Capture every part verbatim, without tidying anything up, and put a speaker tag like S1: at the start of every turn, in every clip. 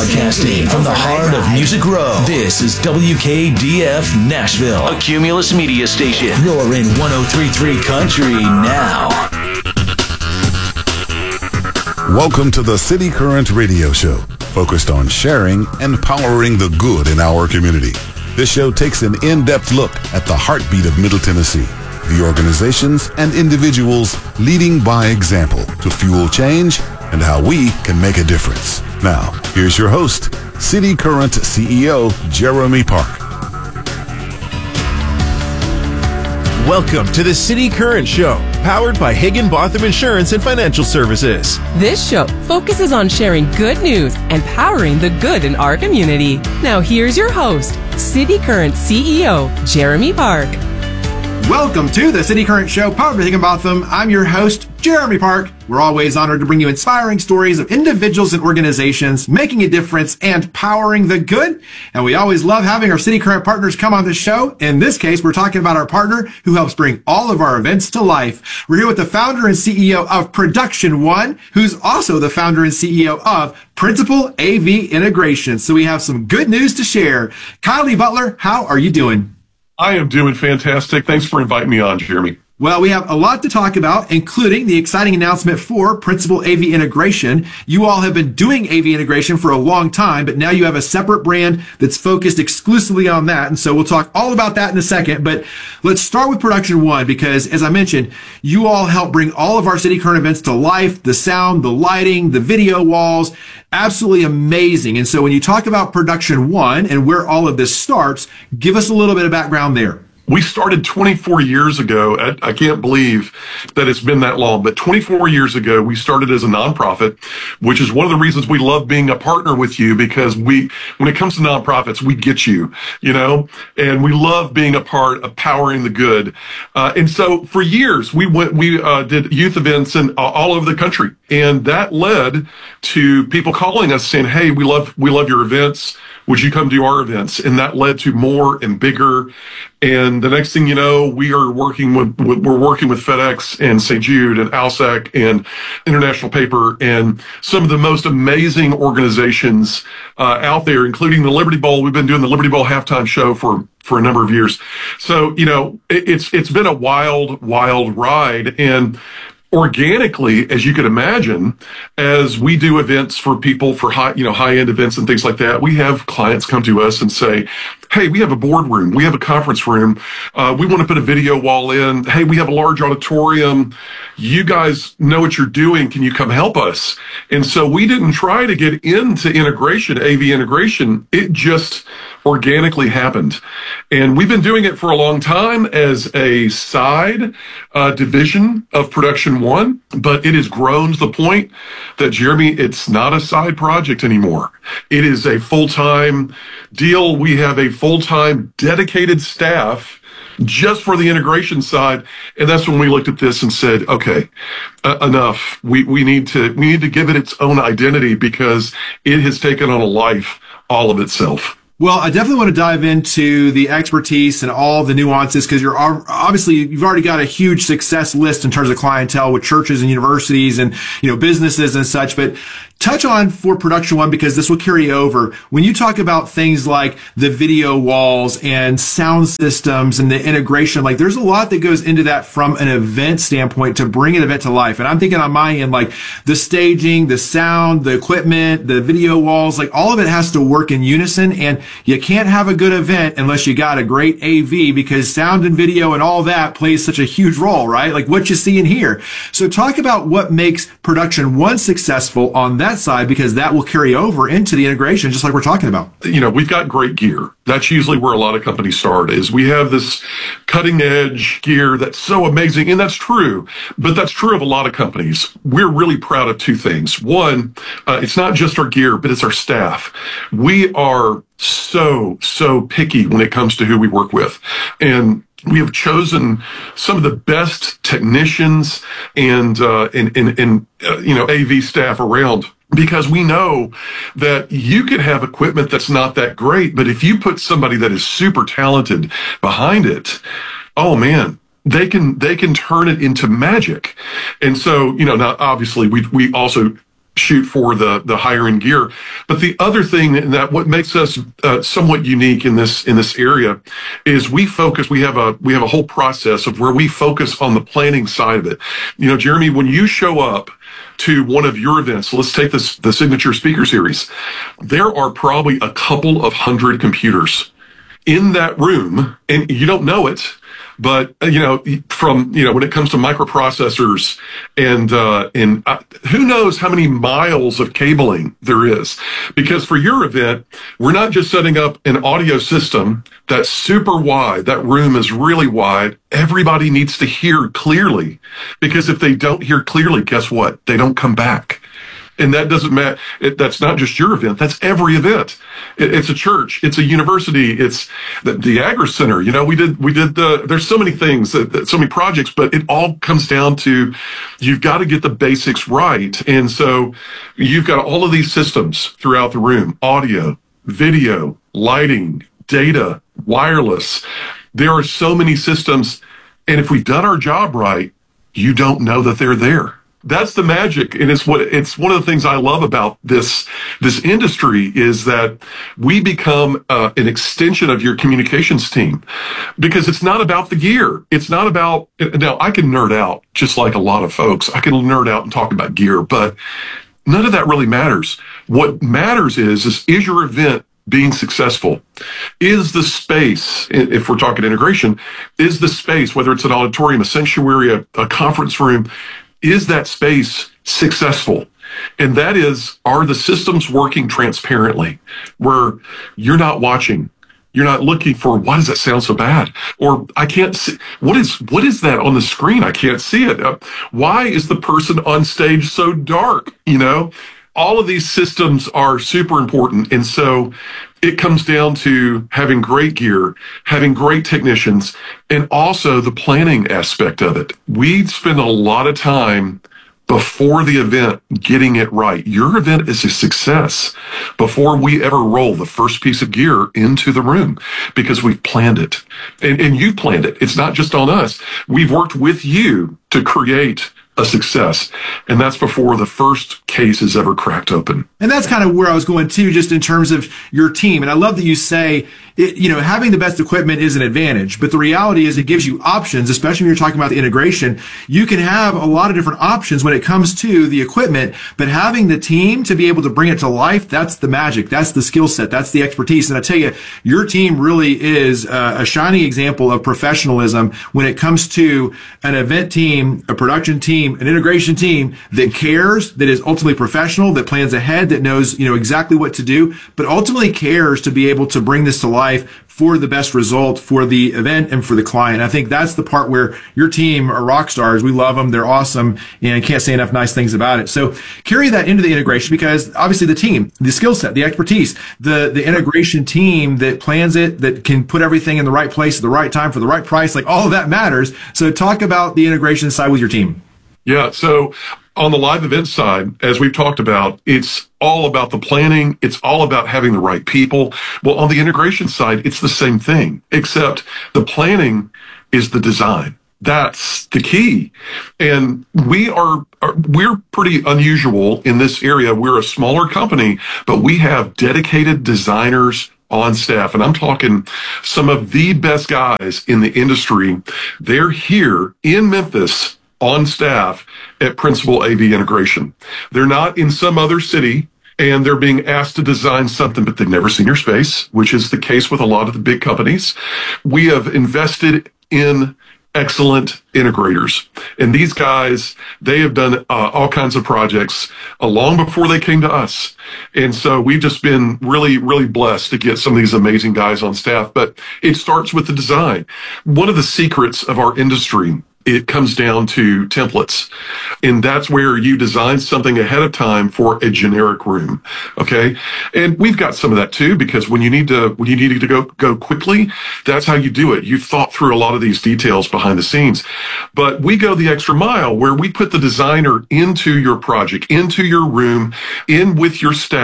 S1: Broadcasting from the heart of Music Row, this is W K D F Nashville, a Cumulus media station. You're in one oh three point three Country now.
S2: Welcome to the City Current Radio Show, focused on sharing and powering the good in our community. This show takes an in-depth look at the heartbeat of Middle Tennessee, the organizations and individuals leading by example to fuel change and how we can make a difference. Now, here's your host, City Current C E O, Jeremy Park.
S3: Welcome to the City Current Show, powered by Higginbotham Insurance and Financial Services.
S4: This show focuses on sharing good news and powering the good in our community. Now here's your host, City Current C E O, Jeremy Park.
S5: Welcome to the City Current Show, powered by Higginbotham. I'm your host, Jeremy Park. We're always honored to bring you inspiring stories of individuals and organizations making a difference and powering the good. And we always love having our City Current partners come on the show. In this case, we're talking about our partner who helps bring all of our events to life. We're here with the founder and C E O of Production One, who's also the founder and C E O of Principal A V Integration. So we have some good news to share. Kylie Butler, how are you doing?
S6: I am doing fantastic. Thanks for inviting me on, Jeremy.
S5: Well, we have a lot to talk about, including the exciting announcement for Principal A V Integration. You all have been doing A V integration for a long time, but now you have a separate brand that's focused exclusively on that. And so we'll talk all about that in a second. But let's start with Production One, because as I mentioned, you all help bring all of our City Current events to life, the sound, the lighting, the video walls. Absolutely amazing. And so when you talk about Production One and where all of this starts, give us a little bit of background there.
S6: We started twenty-four years ago. I, I can't believe that it's been that long, but twenty-four years ago, we started as a nonprofit, which is one of the reasons we love being a partner with you, because we, when it comes to nonprofits, we get you, you know, and we love being a part of powering the good. Uh, and so for years, we went, we uh, did youth events in, uh, all over the country. And that led to people calling us saying, hey, we love, we love your events. Would you come do our events? And that led to more and bigger. And the next thing you know, we are working with, with we're working with FedEx and Saint Jude and ALSAC and International Paper and some of the most amazing organizations uh, out there, including the Liberty Bowl. We've been doing the Liberty Bowl halftime show for for a number of years. So, you know, it, it's it's been a wild, wild ride. And organically, as you could imagine, as we do events for people for high, you know, high-end events and things like that, we have clients come to us and say, hey, we have a boardroom, we have a conference room, uh, we want to put a video wall in, hey, we have a large auditorium, you guys know what you're doing, can you come help us? And so we didn't try to get into integration, A V integration, it just organically happened. And we've been doing it for a long time as a side uh, division of Production One, but it has grown to the point that, Jeremy, it's not a side project anymore. It is a full-time deal. We have a full-time dedicated staff just for the integration side. And that's when we looked at this and said, okay, uh, enough. We, we need to, we need to give it its own identity, because it has taken on a life all of itself.
S5: Well, I definitely want to dive into the expertise and all the nuances, because you're obviously, you've already got a huge success list in terms of clientele with churches and universities and, you know, businesses and such. But touch on for Production One, because this will carry over. When you talk about things like the video walls and sound systems and the integration, like there's a lot that goes into that from an event standpoint to bring an event to life. And I'm thinking on my end, like the staging, the sound, the equipment, the video walls, like all of it has to work in unison. And you can't have a good event unless you got a great A V, because sound and video and all that plays such a huge role, right? Like what you see in here. So talk about what makes Production One successful on that side, because that will carry over into the integration, just like we're talking about.
S6: You know, we've got great gear. That's usually where a lot of companies start, is we have this cutting edge gear that's so amazing. And that's true, but that's true of a lot of companies. We're really proud of two things. One, uh, it's not just our gear, but it's our staff. We are so, so picky when it comes to who we work with. And we have chosen some of the best technicians and, uh, and, and, and uh, you know, A V staff around, because we know that you could have equipment that's not that great, but if you put somebody that is super talented behind it, oh man, they can, they can turn it into magic. And so, you know, now obviously we, we also shoot for the the higher end gear. But the other thing that what makes us uh, somewhat unique in this in this area is we focus. We have a we have a whole process of where we focus on the planning side of it. You know, Jeremy, when you show up to one of your events, let's take this the Signature Speaker Series. There are probably a couple of hundred computers in that room, and you don't know it. But, you know, from, you know, when it comes to microprocessors and, uh, and uh, who knows how many miles of cabling there is. Because for your event, we're not just setting up an audio system that's super wide. That room is really wide. Everybody needs to hear clearly. Because if they don't hear clearly, guess what? They don't come back. And that doesn't matter. It, that's not just your event. That's every event. It, it's a church. It's a university. It's the, the Agri Center. You know, we did, we did the, there's so many things, that, that, so many projects, but it all comes down to you've got to get the basics right. And so you've got all of these systems throughout the room, audio, video, lighting, data, wireless. There are so many systems. And if we've done our job right, you don't know that they're there. That's the magic, and it's what it's one of the things I love about this this industry is that we become uh, an extension of your communications team, because it's not about the gear. It's not about now. I can nerd out just like a lot of folks. I can nerd out and talk about gear, but none of that really matters. What matters is is is your event being successful? Is the space, if we're talking integration, is the space, whether it's an auditorium, a sanctuary, a, a conference room, is that space successful? And that is, are the systems working transparently where you're not watching? You're not looking for, why does that sound so bad? Or I can't see, what is, what is that on the screen? I can't see it. Uh, why is the person on stage so dark? You know, all of these systems are super important. And so it comes down to having great gear, having great technicians, and also the planning aspect of it. We spend a lot of time before the event getting it right. Your event is a success before we ever roll the first piece of gear into the room, because we've planned it. And, and you planned it. It's not just on us. We've worked with you to create a success. And that's before the first case is ever cracked open.
S5: And that's kind of where I was going to, just in terms of your team. And I love that you say, it, you know, having the best equipment is an advantage, but the reality is it gives you options, especially when you're talking about the integration. You can have a lot of different options when it comes to the equipment, but having the team to be able to bring it to life, that's the magic. That's the skill set. That's the expertise. And I tell you, your team really is uh, a shining example of professionalism when it comes to an event team, a production team, an integration team that cares, that is ultimately professional, that plans ahead, that knows, you know, exactly what to do, but ultimately cares to be able to bring this to life for the best result for the event and for the client. I think that's the part where your team are rock stars. We love them. They're awesome. And I can't say enough nice things about it. So carry that into the integration, because obviously the team, the skill set, the expertise, the, the integration team that plans it, that can put everything in the right place at the right time for the right price, like all of that matters. So talk about the integration side with your team.
S6: Yeah. So on the live event side, as we've talked about, it's all about the planning. It's all about having the right people. Well, on the integration side, it's the same thing, except the planning is the design. That's the key. And we are, are, we're pretty unusual in this area. We're a smaller company, but we have dedicated designers on staff. And I'm talking some of the best guys in the industry. They're here in Memphis on staff at Principal A V Integration. They're not in some other city, and they're being asked to design something, but they've never seen your space, which is the case with a lot of the big companies. We have invested in excellent integrators. And these guys, they have done uh, all kinds of projects uh, long before they came to us. And so we've just been really, really blessed to get some of these amazing guys on staff. But it starts with the design. One of the secrets of our industry, it comes down to templates. And that's where you design something ahead of time for a generic room. Okay. And we've got some of that too, because when you need to, when you need to go, go quickly, that's how you do it. You've thought through a lot of these details behind the scenes, but we go the extra mile where we put the designer into your project, into your room, in with your staff,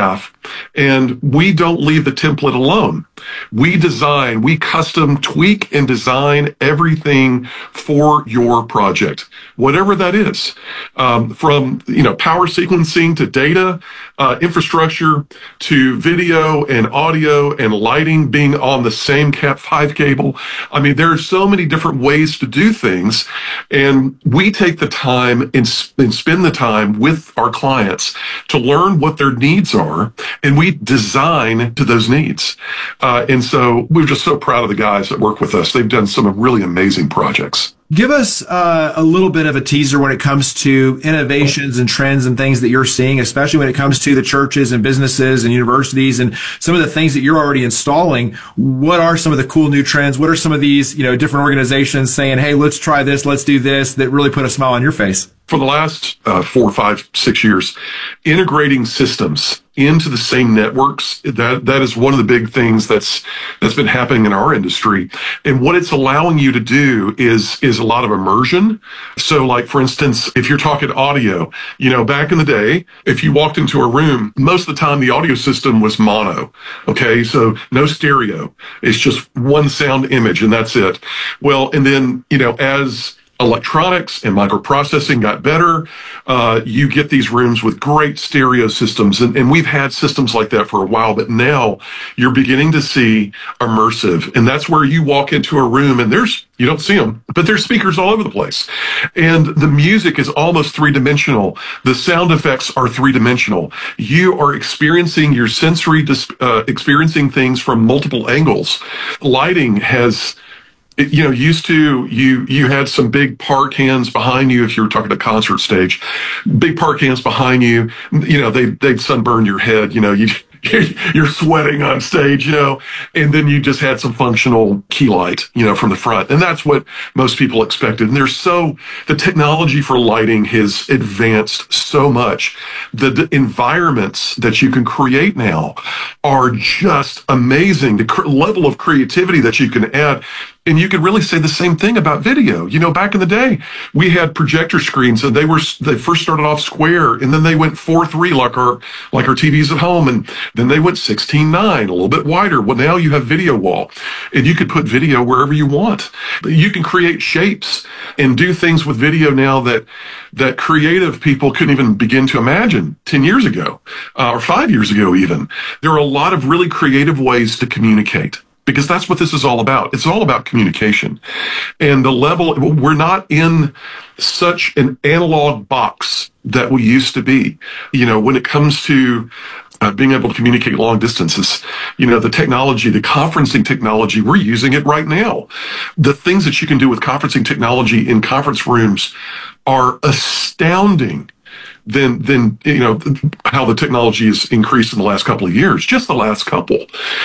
S6: And we don't leave the template alone. We design, we custom tweak and design everything for your project, whatever that is, um, from, you know, power sequencing to data, uh, infrastructure to video and audio and lighting being on the same cat five cable. I mean, there are so many different ways to do things. And we take the time and, and spend the time with our clients to learn what their needs are. And we design to those needs. Uh, and so we're just so proud of the guys that work with us. They've done some really amazing projects.
S5: Give us uh, a little bit of a teaser when it comes to innovations and trends and things that you're seeing, especially when it comes to the churches and businesses and universities and some of the things that you're already installing. What are some of the cool new trends? What are some of these, you know, different organizations saying, hey, let's try this, let's do this, that really put a smile on your face?
S6: For the last uh, four, five, six years, integrating systems into the same networks, that that is one of the big things that's that's been happening in our industry. And what it's allowing you to do is is a lot of immersion. So like, for instance, if you're talking audio, you know, back in the day, if you walked into a room, most of the time the audio system was mono. Okay, so no stereo. It's just one sound image and that's it. Well, and then, you know, as electronics and microprocessing got better, uh, you get these rooms with great stereo systems. And, and we've had systems like that for a while, but now you're beginning to see immersive. And that's where you walk into a room and there's, you don't see them, but there's speakers all over the place. And the music is almost three-dimensional. The sound effects are three-dimensional. You are experiencing your sensory, dis- uh, experiencing things from multiple angles. Lighting has... It, you know, used to, you you had some big par cans behind you if you were talking a concert stage. Big par cans behind you, you know, they, they'd sunburn your head, you know, you, you're sweating on stage, you know, and then you just had some functional key light, you know, from the front. And that's what most people expected. And there's so, the technology for lighting has advanced so much. The, the environments that you can create now are just amazing. The cr- level of creativity that you can add. And you could really say the same thing about video. You know, back in the day, we had projector screens, and they were they first started off square, and then they went four three like our like our T Vs at home, and then they went sixteen nine, a little bit wider. Well, now you have video wall, and you could put video wherever you want. You can create shapes and do things with video now that that creative people couldn't even begin to imagine ten years ago, uh, or five years ago even. There are a lot of really creative ways to communicate, because that's what this is all about. It's all about communication. And the level, we're not in such an analog box that we used to be. You know, when it comes to uh, being able to communicate long distances, you know, the technology, the conferencing technology, we're using it right now. The things that you can do with conferencing technology in conference rooms are astounding. Then, then you know, how the technology has increased in the last couple of years, just the last couple.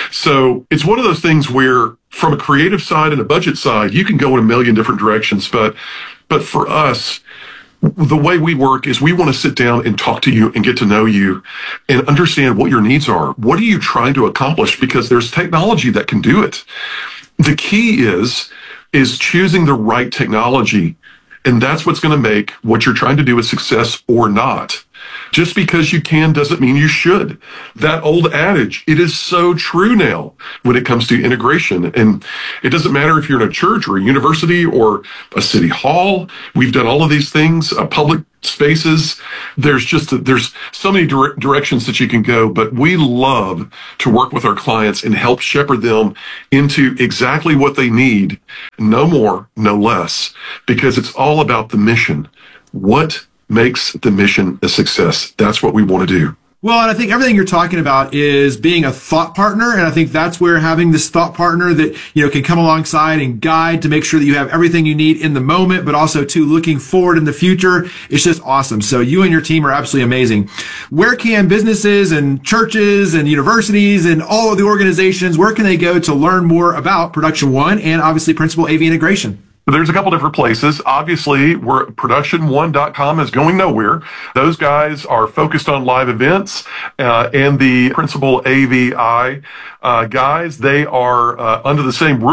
S6: So it's one of those things where from a creative side and a budget side, you can go in a million different directions. But, but for us, the way we work is we want to sit down and talk to you and get to know you and understand what your needs are. What are you trying to accomplish? Because there's technology that can do it. The key is, is choosing the right technology. And that's what's going to make what you're trying to do a success or not. Just because you can doesn't mean you should. That old adage, it is so true now when it comes to integration. And it doesn't matter if you're in a church or a university or a city hall. We've done all of these things, uh, public spaces. There's just, a, there's so many dire- directions that you can go, but we love to work with our clients and help shepherd them into exactly what they need. No more, no less, because it's all about the mission. What makes the mission a success? That's what we want to do.
S5: Well, and I think everything you're talking about is being a thought partner. And I think that's where having this thought partner that, you know, can come alongside and guide to make sure that you have everything you need in the moment, but also too looking forward in the future. It's just awesome. So you and your team are absolutely amazing. Where can businesses and churches and universities and all of the organizations, where can they go to learn more about Production One and obviously Principal A V Integration?
S6: There's a couple different places. Obviously, we're, production one dot com is going nowhere. Those guys are focused on live events, uh, and the Principal A V I uh, guys, they are uh, under the same roof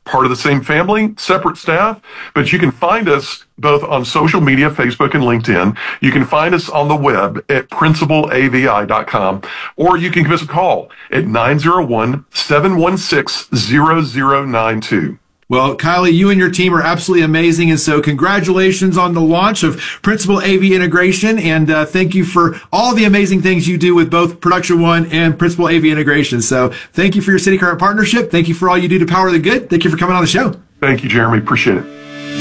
S6: part of the same family, separate staff, but you can find us both on social media, Facebook and LinkedIn. You can find us on the web at principal A V I dot com, or you can give us a call at nine oh one, seven one six, zero zero nine two.
S5: Well, Kylie, you and your team are absolutely amazing. And so congratulations on the launch of Principal A V Integration. And uh, thank you for all the amazing things you do with both Production One and Principal A V Integration. So thank you for your City Current partnership. Thank you for all you do to power the good. Thank you for coming on the show.
S6: Thank you, Jeremy. Appreciate it.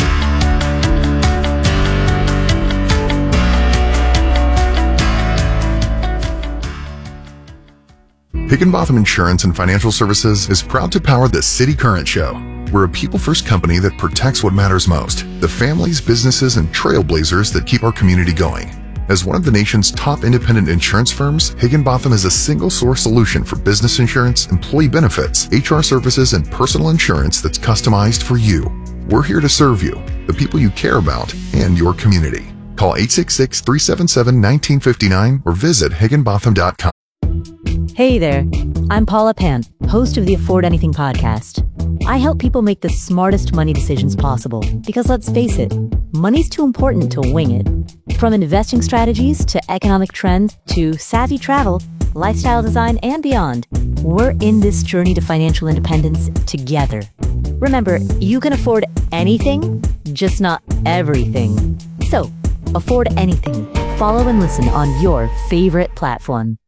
S7: Higginbotham Insurance and Financial Services is proud to power the City Current Show. We're a people-first company that protects what matters most, the families, businesses, and trailblazers that keep our community going. As one of the nation's top independent insurance firms, Higginbotham is a single-source solution for business insurance, employee benefits, H R services, and personal insurance that's customized for you. We're here to serve you, the people you care about, and your community. Call eight six six, three seven seven, one nine five nine or visit higginbotham dot com.
S8: Hey there, I'm Paula Pan, host of the Afford Anything podcast. I help people make the smartest money decisions possible because let's face it, money's too important to wing it. From investing strategies to economic trends to savvy travel, lifestyle design, and beyond, we're in this journey to financial independence together. Remember, you can afford anything, just not everything. So, afford anything. Follow and listen on your favorite platform.